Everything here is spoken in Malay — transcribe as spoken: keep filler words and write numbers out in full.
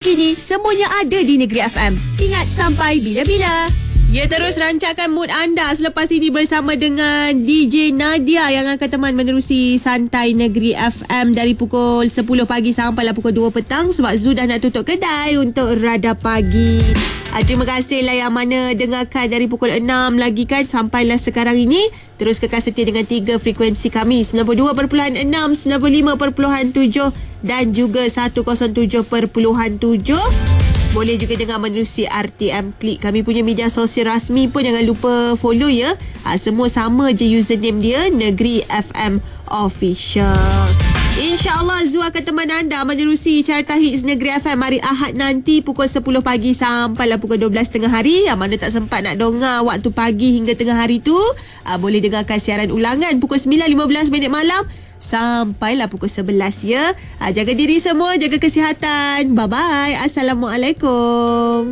terkini, semuanya ada di Negeri F M. Ingat, sampai bila-bila. Ya, terus rancangkan mood anda selepas ini bersama dengan D J Nadia yang akan teman menerusi Santai Negeri F M dari pukul sepuluh pagi sampailah pukul dua petang sebab Zu dah nak tutup kedai untuk Radar Pagi. Ah, terima kasihlah yang mana dengarkan dari pukul enam lagi kan sampailah sekarang ini. Terus kekal setia dengan tiga frekuensi kami, sembilan puluh dua perpuluhan enam, sembilan puluh lima perpuluhan tujuh dan juga seratus tujuh perpuluhan tujuh. Boleh juga dengar menerusi R T M Klik. Kami punya media sosial rasmi pun jangan lupa follow ya. Ha, semua sama je username dia, Negeri F M Official. InsyaAllah Zu akan teman anda menerusi Carta Hits Negeri F M hari Ahad nanti pukul sepuluh pagi sampailah pukul dua belas tengah hari. Yang mana tak sempat nak dengar waktu pagi hingga tengah hari tu, ha, boleh dengarkan siaran ulangan pukul sembilan lima belas minit malam sampailah pukul sebelas ya. Ha, jaga diri semua, jaga kesihatan. Bye-bye. Assalamualaikum.